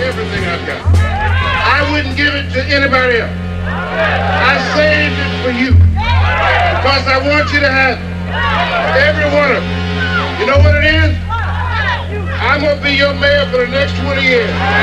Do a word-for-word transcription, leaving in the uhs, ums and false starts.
everything I've got. I wouldn't give it to anybody else. I saved it for you because I want you to have it. Every one of them. You know what it is? I'm going to be your mayor for the next twenty years.